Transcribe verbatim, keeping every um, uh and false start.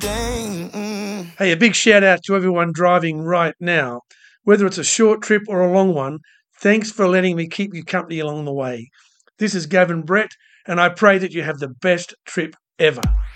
game. Mm. Hey, a big shout out to everyone driving right now. Whether it's a short trip or a long one, thanks for letting me keep you company along the way. This is Gavin Brett, and I pray that you have the best trip ever.